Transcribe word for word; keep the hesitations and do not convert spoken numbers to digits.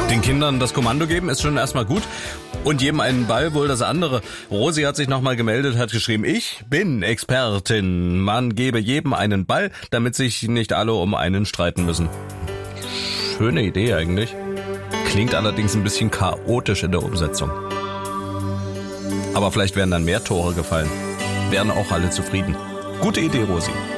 Den Kindern das Kommando geben ist schon erstmal gut. Und jedem einen Ball wohl das andere. Rosi hat sich nochmal gemeldet, hat geschrieben, ich bin Expertin. Man gebe jedem einen Ball, damit sich nicht alle um einen streiten müssen. Schöne Idee eigentlich. Klingt allerdings ein bisschen chaotisch in der Umsetzung. Aber vielleicht werden dann mehr Tore gefallen. Wären auch alle zufrieden. Gute Idee, Rosi.